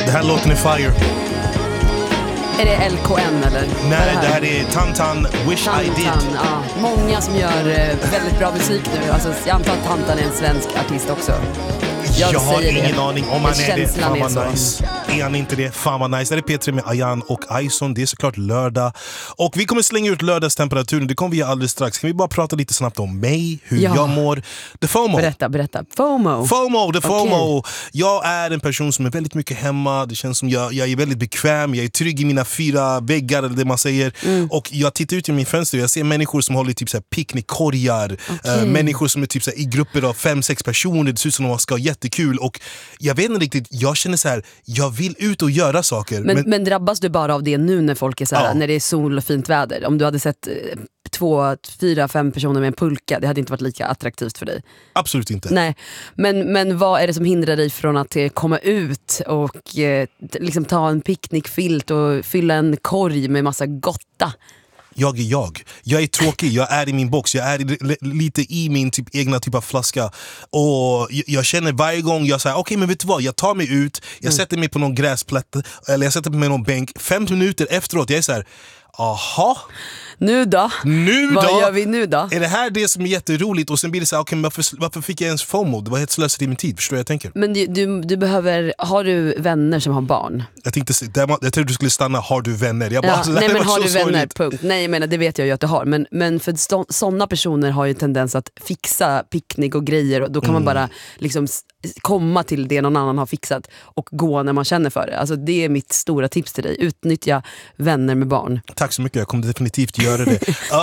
Det här låten är fire. Är det LKN eller? Nej, det här är Tantan, Wish Tantan, I Did. ja. Många som gör väldigt bra musik nu. Alltså, jag antar att Tantan är en svensk artist också. Jag har ingen aning om han är det. Fan vad så nice. Är han inte det? Fan vad nice. Det är P3 med Ayan och Ison. Det är såklart lördag. Och vi kommer slänga ut lördagstemperaturen. Det kommer vi göra alldeles strax. Kan vi bara prata lite snabbt om mig? Hur jag mår? The FOMO. Berätta. FOMO. The FOMO. Jag är en person som är väldigt mycket hemma. Det känns som jag är väldigt bekväm. Jag är trygg i mina 4 väggar eller det man säger. Och jag tittar ut i min fönster och jag ser människor som håller typ så här picknickkorgar. Människor som är typ så här i grupper av 5-6 personer. Det ser ut som de ska ha jättekul. Och jag vet inte riktigt, jag känner så här, jag vill ut och göra saker. Men drabbas du bara av det nu när folk är så här, när det är sol och fint väder? Om du hade sett 2, 4, 5 personer med en pulka, det hade inte varit lika attraktivt för dig. Absolut inte. Nej, men vad är det som hindrar dig från att komma ut och liksom ta en picknickfilt och fylla en korg med massa gotta? Jag är tråkig, jag är i min box, jag är lite i min egna typ av flaska. Och jag känner varje gång jag säger okej, men vet du vad, jag tar mig ut, jag sätter mig på någon gräsplätt eller jag sätter mig på någon bänk, 5 minuter efteråt, jag är så här, aha. Nu då? Vad gör vi nu då? Är det här det som är jätteroligt? Och sen blir det så här, okay, varför fick jag ens FOMO? Det var helt slösat i min tid, förstår jag tänker. Men du behöver, har du vänner som har barn? Jag trodde du skulle stanna, har du vänner? Jag bara, nej men har du vänner, punkt. Nej, jag menar, det vet jag ju att du har. Men för sådana personer har ju tendens att fixa picknick och grejer. Och då kan man bara liksom komma till det någon annan har fixat och gå när man känner för det. Alltså det är mitt stora tips till dig. Utnyttja vänner med barn. Tack så mycket, jag kommer definitivt göra det.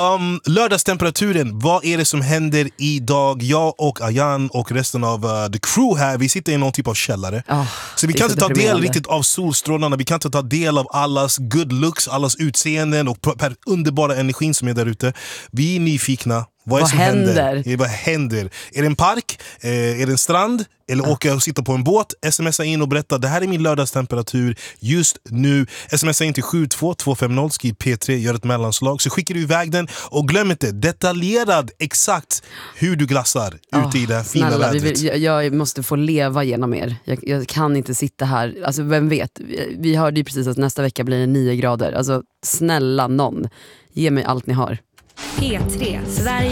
Lördagstemperaturen, vad är det som händer idag? Jag och Ayan och resten av the crew här, vi sitter i någon typ av källare. Så vi kan inte ta del riktigt av solstrålarna, vi kan inte ta del av allas good looks, allas utseenden och underbara energin som är där ute. Vi är nyfikna. Vad händer? Vad händer? Är det en park? Är det en strand? Eller åker jag och sitter på en båt? Smsa in och berätta. Det här är min lördagstemperatur just nu. Smsa in till 72250, skriv P3, gör ett mellanslag. Så skickar du iväg den. Och glöm inte, detaljerad exakt hur du glassar ute i det här fina vädret. Jag måste få leva genom er. Jag kan inte sitta här. Alltså vem vet? Vi hörde ju precis att nästa vecka blir det 9 grader. Alltså snälla någon, ge mig allt ni har. P3, Sverige.